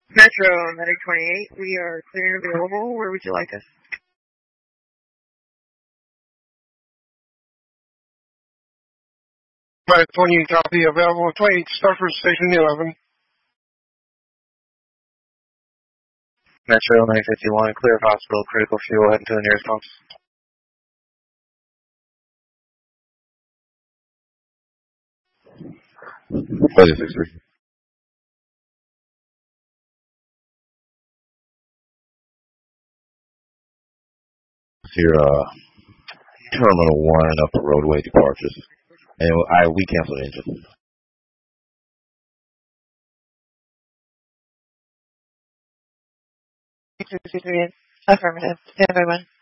Metro, Medic 28, we are clear and available. Where would you like us? Medic 28, copy, available 28, start for Station 11. Metro 951, clear of hospital, critical fuel, heading to the nearest pumps. Budget 63. Here, Terminal 1 up the roadway departures. And we cancel the engine. Affirmative. Stand by 1.